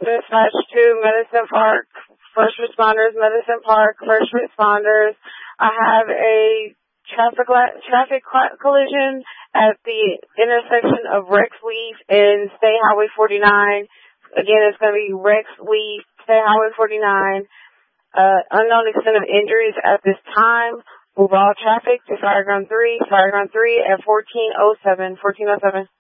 dispatch to Medicine Park, first responders, Medicine Park, first responders. I have a traffic collision at the intersection of Rex Leaf and State Highway 49. Again, it's going to be Rex Leaf, State Highway 49. Unknown extent of injuries at this time. Move all traffic to Fireground 3 at 1407.